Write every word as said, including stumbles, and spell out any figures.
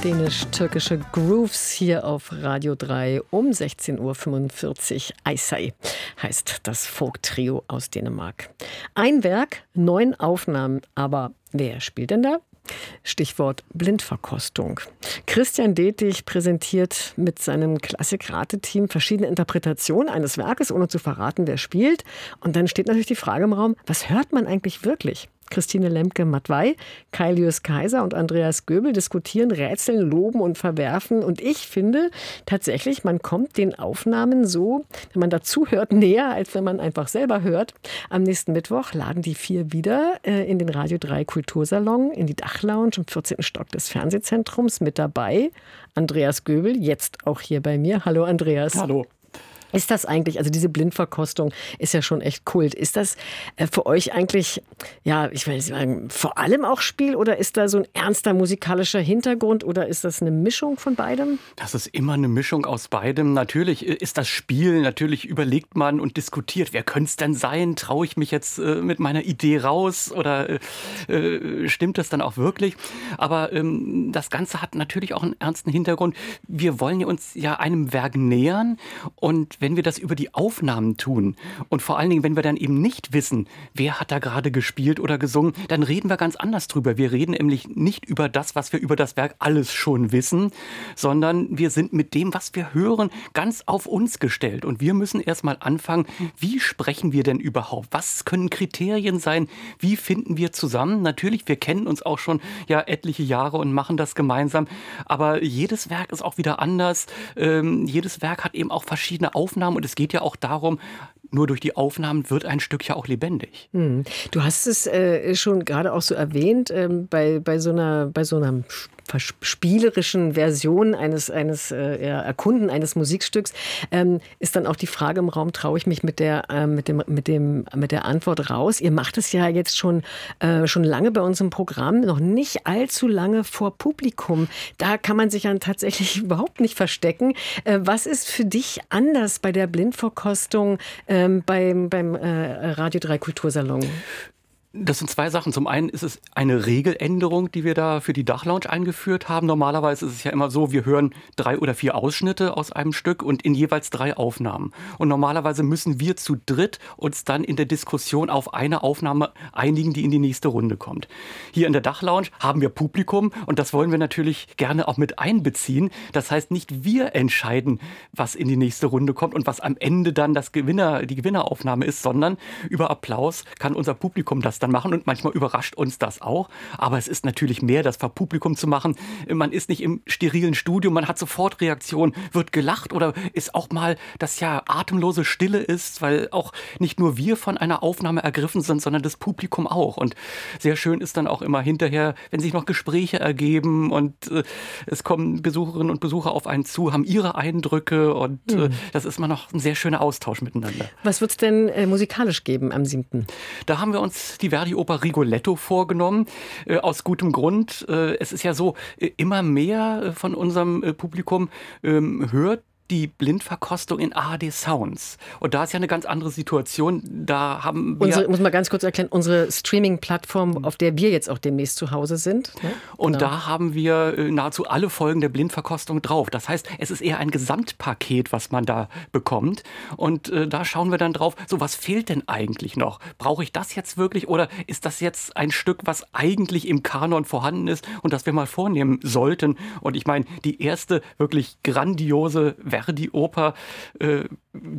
dänisch-türkische Grooves hier auf Radio drei um sechzehn Uhr fünfundvierzig. Eisei heißt das Folk-Trio aus Dänemark. Ein Werk, neun Aufnahmen, aber wer spielt denn da? Stichwort Blindverkostung. Christian Detig präsentiert mit seinem Klassik-Rate-Team verschiedene Interpretationen eines Werkes, ohne zu verraten, wer spielt. Und dann steht natürlich die Frage im Raum, was hört man eigentlich wirklich? Christine Lemke-Matwei, Kailius Kaiser und Andreas Göbel diskutieren, rätseln, loben und verwerfen. Und ich finde tatsächlich, man kommt den Aufnahmen so, wenn man dazu hört, näher, als wenn man einfach selber hört. Am nächsten Mittwoch laden die vier wieder äh, in den Radio drei Kultursalon, in die Dachlounge im vierzehnten Stock des Fernsehzentrums. Mit dabei Andreas Göbel, jetzt auch hier bei mir. Hallo Andreas. Hallo. Ist das eigentlich, also diese Blindverkostung ist ja schon echt Kult. Ist das äh, für euch eigentlich, ja, ich will nicht sagen, vor allem auch Spiel oder ist da so ein ernster musikalischer Hintergrund oder ist das eine Mischung von beidem? Das ist immer eine Mischung aus beidem. Natürlich ist das Spiel, natürlich überlegt man und diskutiert, wer könnte es denn sein? Traue ich mich jetzt äh, mit meiner Idee raus oder äh, stimmt das dann auch wirklich? Aber ähm, das Ganze hat natürlich auch einen ernsten Hintergrund. Wir wollen uns ja einem Werk nähern und wenn wir das über die Aufnahmen tun und vor allen Dingen, wenn wir dann eben nicht wissen, wer hat da gerade gespielt oder gesungen, dann reden wir ganz anders drüber. Wir reden nämlich nicht über das, was wir über das Werk alles schon wissen, sondern wir sind mit dem, was wir hören, ganz auf uns gestellt. Und wir müssen erstmal anfangen, wie sprechen wir denn überhaupt? Was können Kriterien sein? Wie finden wir zusammen? Natürlich, wir kennen uns auch schon ja etliche Jahre und machen das gemeinsam. Aber jedes Werk ist auch wieder anders. Ähm, jedes Werk hat eben auch verschiedene Aufnahmen. Aufnahmen und es geht ja auch darum, nur durch die Aufnahmen wird ein Stück ja auch lebendig. Hm. Du hast es äh, schon gerade auch so erwähnt, ähm, bei, bei so einer, bei so einer spielerischen Version eines, eines äh, ja, Erkunden eines Musikstücks, ähm, ist dann auch die Frage im Raum, traue ich mich mit der, äh, mit dem, mit dem, mit der Antwort raus? Ihr macht es ja jetzt schon, äh, schon lange bei uns im Programm, noch nicht allzu lange vor Publikum. Da kann man sich ja tatsächlich überhaupt nicht verstecken. Äh, was ist für dich anders bei der Blindverkostung ähm, beim, beim äh, Radio drei Kultursalon? Das sind zwei Sachen. Zum einen ist es eine Regeländerung, die wir da für die Dachlounge eingeführt haben. Normalerweise ist es ja immer so, wir hören drei oder vier Ausschnitte aus einem Stück und in jeweils drei Aufnahmen. Und normalerweise müssen wir zu dritt uns dann in der Diskussion auf eine Aufnahme einigen, die in die nächste Runde kommt. Hier in der Dachlounge haben wir Publikum und das wollen wir natürlich gerne auch mit einbeziehen. Das heißt, nicht wir entscheiden, was in die nächste Runde kommt und was am Ende dann das Gewinner, die Gewinneraufnahme ist, sondern über Applaus kann unser Publikum das dann machen und manchmal überrascht uns das auch. Aber es ist natürlich mehr, das vor Publikum zu machen. Man ist nicht im sterilen Studio, man hat sofort Reaktionen, wird gelacht oder ist auch mal, dass ja atemlose Stille ist, weil auch nicht nur wir von einer Aufnahme ergriffen sind, sondern das Publikum auch. Und sehr schön ist dann auch immer hinterher, wenn sich noch Gespräche ergeben und äh, es kommen Besucherinnen und Besucher auf einen zu, haben ihre Eindrücke und mhm. äh, das ist immer noch ein sehr schöner Austausch miteinander. Was wird es denn äh, musikalisch geben am siebten? Da haben wir uns die Verdi-Oper Rigoletto vorgenommen, äh, aus gutem Grund. Äh, es ist ja so, äh, immer mehr äh, von unserem äh, Publikum ähm, hört die Blindverkostung in A R D Sounds. Und da ist ja eine ganz andere Situation. Da haben wir... Unsere, muss man ganz kurz erklären, unsere Streaming-Plattform, auf der wir jetzt auch demnächst zu Hause sind. Ne? Und genau. Da haben wir äh, nahezu alle Folgen der Blindverkostung drauf. Das heißt, es ist eher ein Gesamtpaket, was man da bekommt. Und äh, da schauen wir dann drauf, so was fehlt denn eigentlich noch? Brauche ich das jetzt wirklich oder ist das jetzt ein Stück, was eigentlich im Kanon vorhanden ist und das wir mal vornehmen sollten? Und ich meine, die erste wirklich grandiose Verdi-Oper, äh,